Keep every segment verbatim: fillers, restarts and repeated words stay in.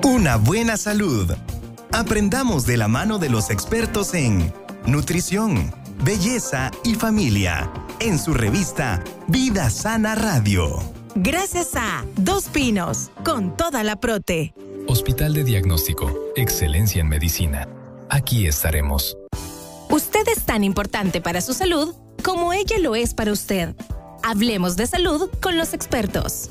Una buena salud. Aprendamos de la mano de los expertos en nutrición, belleza y familia en su revista Vida Sana Radio. Gracias a Dos Pinos, con toda la prote. Hospital de Diagnóstico, excelencia en medicina. Aquí estaremos. Usted es tan importante para su salud como ella lo es para usted. Hablemos de salud con los expertos.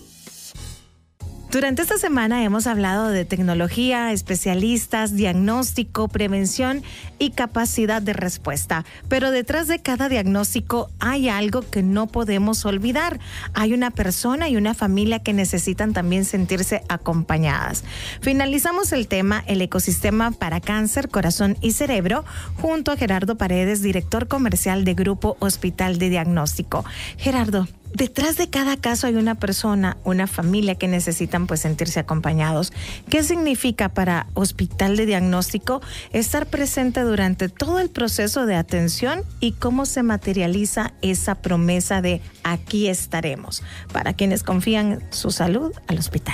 Durante esta semana hemos hablado de tecnología, especialistas, diagnóstico, prevención y capacidad de respuesta. Pero detrás de cada diagnóstico hay algo que no podemos olvidar. Hay una persona y una familia que necesitan también sentirse acompañadas. Finalizamos el tema El ecosistema para cáncer, corazón y cerebro junto a Gerardo Paredes, director comercial de Grupo Hospital de Diagnóstico. Gerardo, detrás de cada caso hay una persona, una familia que necesitan pues sentirse acompañados. ¿Qué significa para Hospital de Diagnóstico estar presente durante todo el proceso de atención y cómo se materializa esa promesa de aquí estaremos para quienes confían su salud al hospital?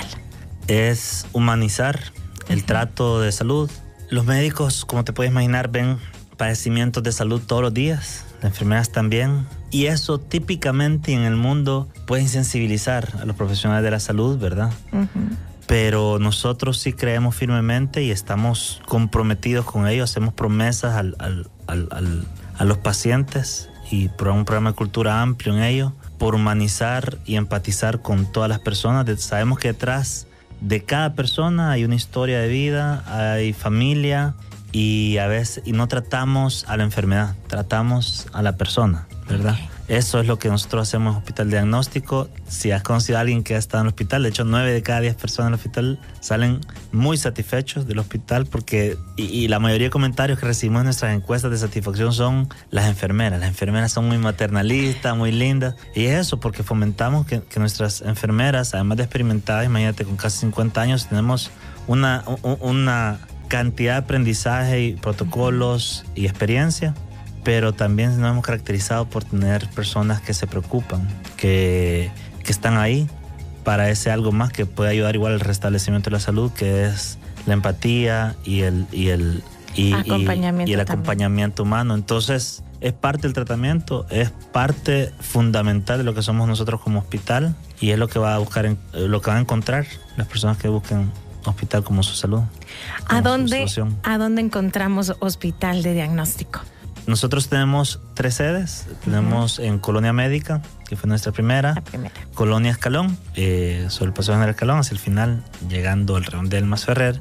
Es humanizar el uh-huh. trato de salud. Los médicos, como te puedes imaginar, ven padecimientos de salud todos los días, las enfermedades también. Y eso típicamente en el mundo puede insensibilizar a los profesionales de la salud, ¿verdad? Uh-huh. Pero nosotros sí creemos firmemente y estamos comprometidos con ello. Hacemos promesas al, al, al, al, a los pacientes y por un programa de cultura amplio en ello, por humanizar y empatizar con todas las personas. Sabemos que detrás de cada persona hay una historia de vida, hay familia y a veces y no tratamos a la enfermedad, tratamos a la persona, ¿verdad? Okay. Eso es lo que nosotros hacemos en Hospital Diagnóstico. Si has conocido a alguien que ha estado en el hospital, de hecho nueve de cada diez personas en el hospital salen muy satisfechos del hospital porque, y, y la mayoría de comentarios que recibimos en nuestras encuestas de satisfacción son las enfermeras. Las enfermeras son muy maternalistas, muy lindas. Y es eso, porque fomentamos que, que nuestras enfermeras, además de experimentadas, imagínate, con casi cincuenta años, tenemos una, una cantidad de aprendizaje y protocolos y experiencia. Pero también nos hemos caracterizado por tener personas que se preocupan, que, que están ahí para ese algo más que puede ayudar igual al restablecimiento de la salud, que es la empatía y el, y el, y, acompañamiento, y, y el también. acompañamiento humano. Entonces, es parte del tratamiento, es parte fundamental de lo que somos nosotros como hospital y es lo que va a buscar, en, lo que van a encontrar las personas que busquen hospital como su salud. ¿A dónde, ¿A dónde encontramos Hospital de Diagnóstico? Nosotros tenemos tres sedes. Uh-huh. Tenemos en Colonia Médica, que fue nuestra primera. La primera. Colonia Escalón, eh, sobre el Paseo General Escalón, hacia el final, llegando al redondel Masferrer.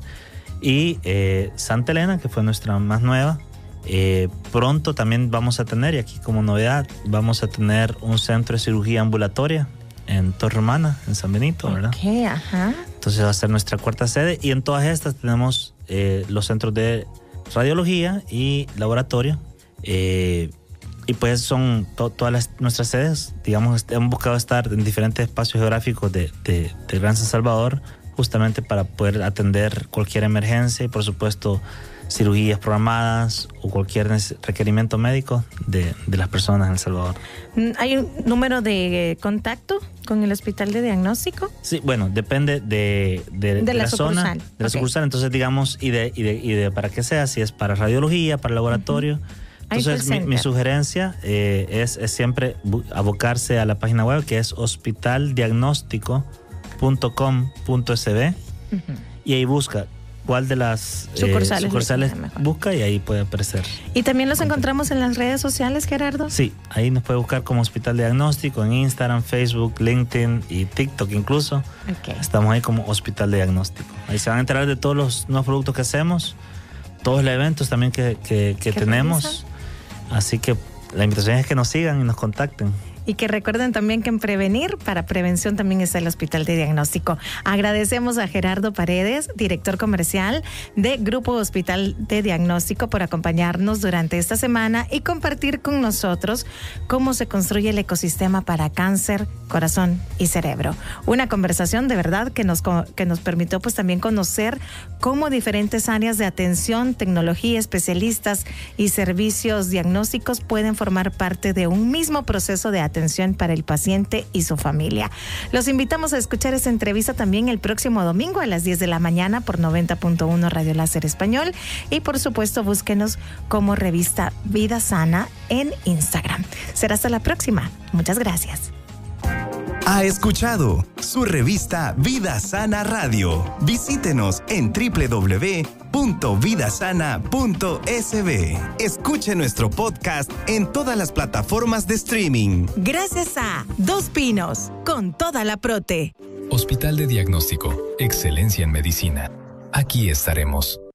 Y eh, Santa Elena, que fue nuestra más nueva. Eh, pronto también vamos a tener, y aquí como novedad, vamos a tener un centro de cirugía ambulatoria en Torre Romana, en San Benito, ¿verdad? Ok, ajá. Entonces va a ser nuestra cuarta sede. Y en todas estas tenemos eh, los centros de radiología y laboratorio. Eh, y pues son to- todas las, nuestras sedes, digamos, hemos buscado estar en diferentes espacios geográficos de, de, de Gran San Salvador, justamente para poder atender cualquier emergencia y por supuesto cirugías programadas o cualquier requerimiento médico de, de las personas en El Salvador. ¿Hay un número de contacto con el Hospital de Diagnóstico? Sí, bueno, depende de, de, de, de la, la zona, de la okay. sucursal, entonces digamos, y de, y, de, y de para qué sea, si es para radiología, para laboratorio. Uh-huh. Entonces mi, mi sugerencia eh, es, es siempre abocarse a la página web que es hospital diagnóstico punto com punto es be uh-huh. y ahí busca cuál de las sucursales, eh, sucursales busca y ahí puede aparecer. ¿Y también los encontramos en las redes sociales, Gerardo? Sí, ahí nos puede buscar como Hospital Diagnóstico en Instagram, Facebook, LinkedIn y TikTok incluso. Okay. Estamos ahí como Hospital Diagnóstico. Ahí se van a enterar de todos los nuevos productos que hacemos, todos los eventos también que, que, que tenemos. Realiza? Así que la invitación es que nos sigan y nos contacten. Y que recuerden también que en prevenir, para prevención también está el Hospital de Diagnóstico. Agradecemos a Gerardo Paredes, director comercial de Grupo Hospital de Diagnóstico, por acompañarnos durante esta semana y compartir con nosotros cómo se construye el ecosistema para cáncer, corazón y cerebro. Una conversación de verdad que nos, que nos permitió pues también conocer cómo diferentes áreas de atención, tecnología, especialistas y servicios diagnósticos pueden formar parte de un mismo proceso de atención atención para el paciente y su familia. Los invitamos a escuchar esta entrevista también el próximo domingo a las diez de la mañana por noventa punto uno Radio Láser Español, y por supuesto búsquenos como revista Vida Sana en Instagram. Será hasta la próxima. Muchas gracias. Ha escuchado su revista Vida Sana Radio. Visítenos en doble u doble u doble u punto vida sana punto s b. Escuche nuestro podcast en todas las plataformas de streaming. Gracias a Dos Pinos, con toda la prote. Hospital de Diagnóstico, Excelencia en Medicina. Aquí estaremos.